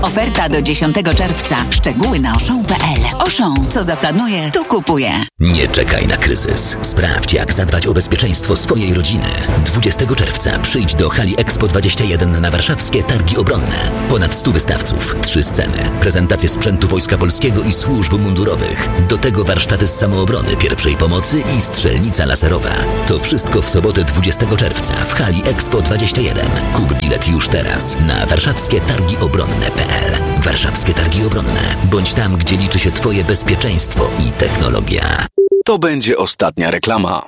Oferta do 10 czerwca. Szczegóły na Auchan.pl. Auchan. Co zaplanuje, to kupuje. Nie czekaj na kryzys. Sprawdź, jak zadbać o bezpieczeństwo swojej rodziny. 20 czerwca przyjdź do hali Expo 21 na warszawskie Targi Obronne. Ponad 100 wystawców, 3 sceny, prezentacje sprzętu Wojska Polskiego i służb mundurowych. Do tego warsztaty z samoobrony, pierwszej pomocy i strzelnica laserowa. To wszystko w sobotę 20 czerwca w hali Expo 21. Kup bilet już teraz na warszawskietargiobronne.pl. Warszawskie Targi Obronne. Bądź tam, gdzie liczy się Twoje bezpieczeństwo i technologia. To będzie ostatnia reklama.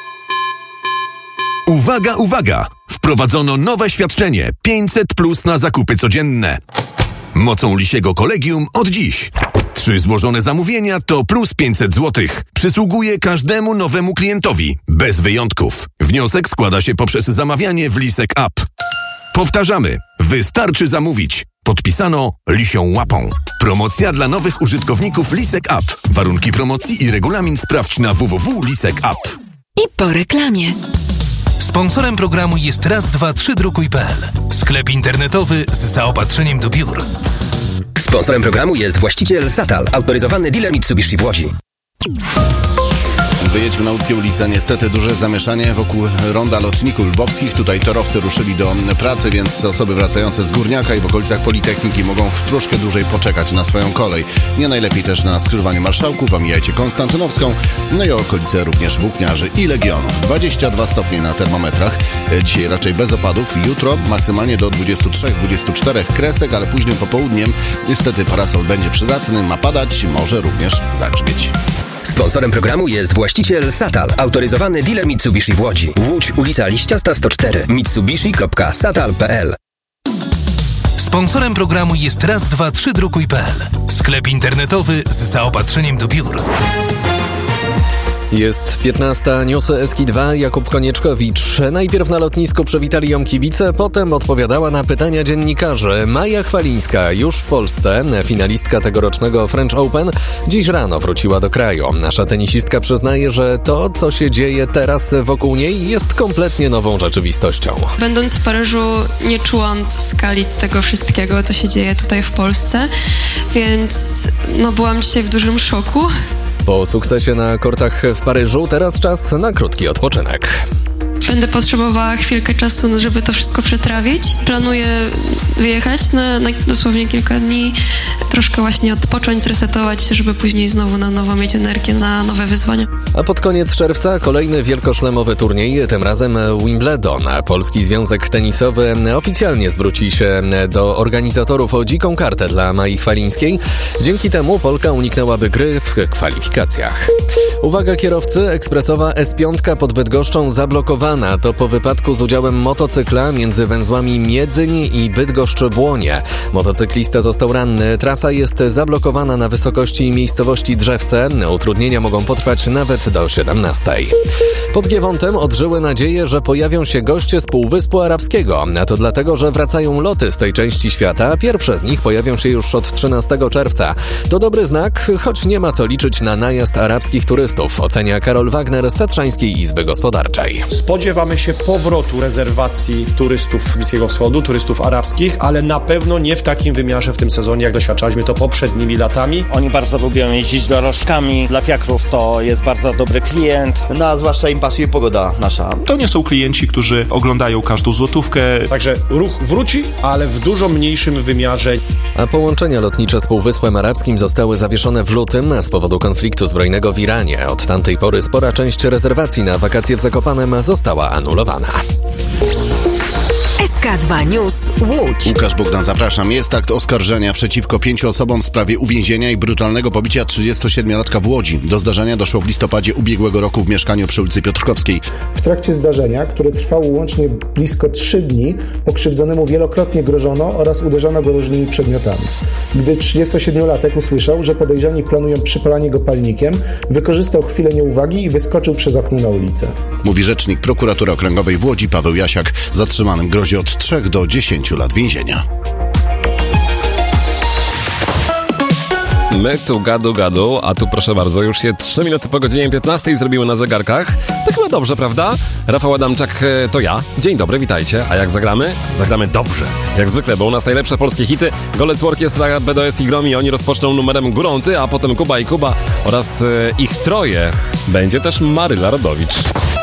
Uwaga, uwaga! Wprowadzono nowe świadczenie 500+ na zakupy codzienne. Mocą Lisiego Kolegium od dziś. 3 złożone zamówienia to plus 500 zł. Przysługuje każdemu nowemu klientowi, bez wyjątków. Wniosek składa się poprzez zamawianie w Lisek App. Powtarzamy, wystarczy zamówić. Podpisano Lisią Łapą. Promocja dla nowych użytkowników Lisek App. Warunki promocji i regulamin sprawdź na www.lisek.app. I po reklamie. Sponsorem programu jest raz232.pl. Sklep internetowy z zaopatrzeniem do biur. Sponsorem programu jest właściciel Satal, autoryzowany dealer Mitsubishi w Łodzi. Wyjedźmy na Łódzkie ulice. Niestety duże zamieszanie wokół ronda lotników lwowskich. Tutaj torowcy ruszyli do pracy, więc osoby wracające z Górniaka i w okolicach Politechniki mogą troszkę dłużej poczekać na swoją kolej. Nie najlepiej też na skrzyżowaniu Marszałków, omijajcie Konstantynowską, no i okolice również Włókniarzy i Legionów. 22 stopnie na termometrach. Dzisiaj raczej bez opadów. Jutro maksymalnie do 23-24 kresek, ale późnym popołudniem niestety parasol będzie przydatny, ma padać, może również zagrzmieć. Sponsorem programu jest właściciel Satal, autoryzowany dealer Mitsubishi w Łodzi. Łódź, ulica Liściasta 104, mitsubishi.satal.pl. Sponsorem programu jest raz232.pl. Sklep internetowy z zaopatrzeniem do biur. Jest 15, newsy Eski 2, Jakub Konieczkowicz. Najpierw na lotnisku przywitali ją kibice, potem odpowiadała na pytania dziennikarzy. Maja Chwalińska już w Polsce, finalistka tegorocznego French Open, dziś rano wróciła do kraju. Nasza tenisistka przyznaje, że to, co się dzieje teraz wokół niej, jest kompletnie nową rzeczywistością. Będąc w Paryżu, nie czułam skali tego wszystkiego, co się dzieje tutaj w Polsce, więc byłam dzisiaj w dużym szoku. Po sukcesie na kortach w Paryżu teraz czas na krótki odpoczynek. Będę potrzebowała chwilkę czasu, żeby to wszystko przetrawić. Planuję wyjechać na dosłownie kilka dni, troszkę właśnie odpocząć, zresetować się, żeby później znowu na nowo mieć energię na nowe wyzwania. A pod koniec czerwca kolejny wielkoszlemowy turniej, tym razem Wimbledon. Polski Związek Tenisowy oficjalnie zwróci się do organizatorów o dziką kartę dla Mai Chwalińskiej. Dzięki temu Polka uniknęłaby gry w kwalifikacjach. Uwaga kierowcy, ekspresowa S5 pod Bydgoszczą zablokowana. To po wypadku z udziałem motocykla między węzłami Miedzyń i Bydgoszcz-Błonie. Motocyklista został ranny. Trasa jest zablokowana na wysokości miejscowości Drzewce. Utrudnienia mogą potrwać nawet do 17. Pod Giewontem odżyły nadzieje, że pojawią się goście z Półwyspu Arabskiego. A to dlatego, że wracają loty z tej części świata. Pierwsze z nich pojawią się już od 13 czerwca. To dobry znak, choć nie ma co liczyć na najazd arabskich turystów, ocenia Karol Wagner z Tatrzańskiej Izby Gospodarczej. Spodziewamy się powrotu rezerwacji turystów Bliskiego Wschodu, turystów arabskich, ale na pewno nie w takim wymiarze w tym sezonie, jak doświadczaliśmy to poprzednimi latami. Oni bardzo lubią jeździć dorożkami. Dla fiakrów to jest bardzo dobry klient. A zwłaszcza im pasuje pogoda nasza. To nie są klienci, którzy oglądają każdą złotówkę. Także ruch wróci, ale w dużo mniejszym wymiarze. A połączenia lotnicze z Półwyspem Arabskim zostały zawieszone w lutym z powodu konfliktu zbrojnego w Iranie. Od tamtej pory spora część rezerwacji na wakacje w Zakopanem została anulowana. SK2 News Łódź. Łukasz Bogdan, zapraszam. Jest akt oskarżenia przeciwko 5 osobom w sprawie uwięzienia i brutalnego pobicia 37-latka w Łodzi. Do zdarzenia doszło w listopadzie ubiegłego roku w mieszkaniu przy ulicy Piotrkowskiej. W trakcie zdarzenia, które trwało łącznie blisko 3 dni, pokrzywdzonemu wielokrotnie grożono oraz uderzano go różnymi przedmiotami. Gdy 37-latek usłyszał, że podejrzani planują przypalanie go palnikiem, wykorzystał chwilę nieuwagi i wyskoczył przez okno na ulicę. Mówi rzecznik Prokuratury Okręgowej w Łodzi Paweł Jasiak. Zatrzymanym grozi od 3 do 10 lat więzienia. My tu gadu, a tu proszę bardzo, już się 3 minuty po godzinie 15 zrobiły na zegarkach. Tak chyba dobrze, prawda? Rafał Adamczak to ja. Dzień dobry, witajcie. A jak zagramy? Zagramy dobrze. Jak zwykle, bo u nas najlepsze polskie hity. Golec Orkiestra, BDS i Gromi. Oni rozpoczną numerem Górą Ty, a potem Kuba i Kuba oraz ich troje. Będzie też Maryla Rodowicz.